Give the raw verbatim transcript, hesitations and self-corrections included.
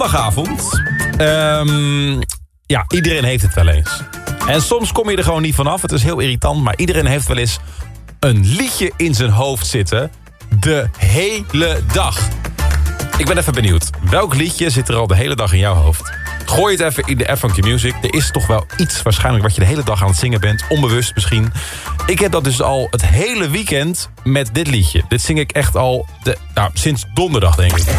Zondagavond. Um, ja, iedereen heeft het wel eens. En soms kom je er gewoon niet vanaf. Het is heel irritant, maar iedereen heeft wel eens een liedje in zijn hoofd zitten. De hele dag. Ik ben even benieuwd. Welk liedje zit er al de hele dag in jouw hoofd? Gooi het even in de app van Q-Music. Er is toch wel iets waarschijnlijk wat je de hele dag aan het zingen bent. Onbewust misschien. Ik heb dat dus al het hele weekend met dit liedje. Dit zing ik echt al de, nou, sinds donderdag, denk ik.